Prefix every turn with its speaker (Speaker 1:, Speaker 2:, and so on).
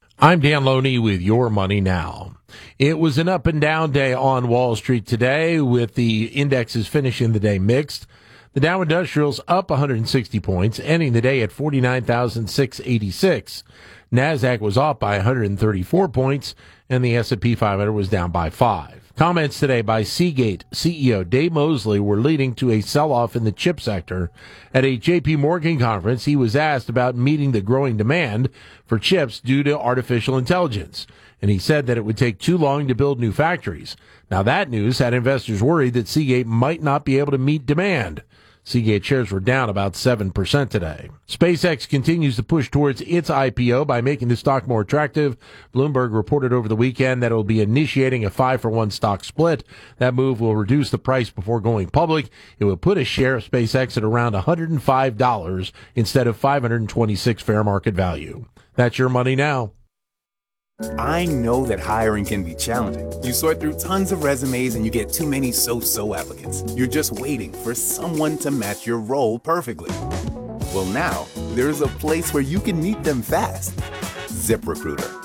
Speaker 1: I'm Dan Loney with Your Money Now. It was an up and down day on Wall Street today, with the indexes finishing the day mixed. The Dow Industrials up 160 points, ending the day at 49,686. NASDAQ was off by 134 points, and the S&P 500 was down by 5. Comments today by Seagate CEO Dave Mosley were leading to a sell-off in the chip sector. At a J.P. Morgan conference, he was asked about meeting the growing demand for chips due to artificial intelligence, and he said that it would take too long to build new factories. Now, that news had investors worried that Seagate might not be able to meet demand. Seagate shares were down about 7% today. SpaceX continues to push towards its IPO by making the stock more attractive. Bloomberg reported over the weekend that it will be initiating a 5-for-1 stock split. That move will reduce the price before going public. It will put a share of SpaceX at around $105 instead of $526 fair market value. That's Your Money Now.
Speaker 2: I know that hiring can be challenging. You sort through tons of resumes and you get too many so-so applicants. You're just waiting for someone to match your role perfectly. Well, now there's a place where you can meet them fast. ZipRecruiter.